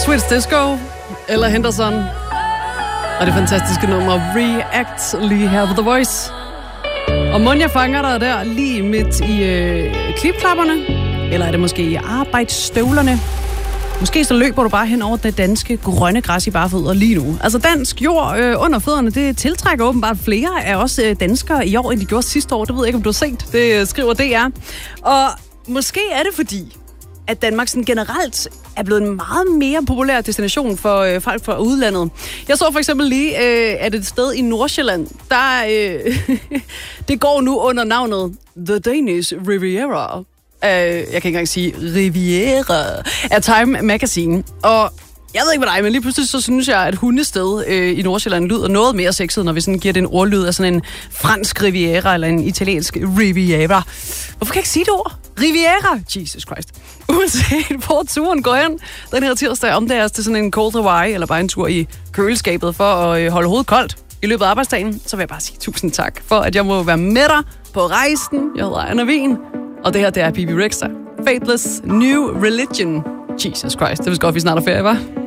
Swedish Disco, eller Henderson, og det fantastiske nummer React lige her på The Voice. Og mon jeg fanger dig der lige midt i klipklapperne, eller er det måske i arbejdsstøvlerne? Måske så løber du bare hen over det danske grønne græs i bare fødder lige nu. Altså dansk jord under fødderne, det tiltrækker åbenbart flere af os danskere i år, end de gjorde sidste år. Det ved jeg ikke, om du har set. Det skriver DR. Og måske er det fordi, at Danmark sådan generelt er blevet en meget mere populær destination for folk fra udlandet. Jeg så for eksempel lige, at et sted i Nordsjælland, der det går nu under navnet The Danish Riviera. Jeg kan ikke engang sige Riviera af Time Magazine. Og jeg ved ikke med dig, men lige pludselig så synes jeg, at hundested i Nordsjælland lyder noget mere sexet, når vi sådan giver det en ordlyd af sådan en fransk Riviera eller en italiensk Riviera. Hvorfor kan jeg ikke sige det ord? Riviera! Jesus Christ. Uanset hvor turen går hen den her tirsdag, om det er til sådan en cold Hawaii eller bare en tur i køleskabet for at holde hovedet koldt i løbet af arbejdsdagen, så vil jeg bare sige tusind tak for, at jeg må være med dig på rejsen. Jeg hedder Anna Wien, og det her, det er Bibi Rexha. Faithless New Religion. Jesus Christ, det vil godt, vi snart er ferie, hva'?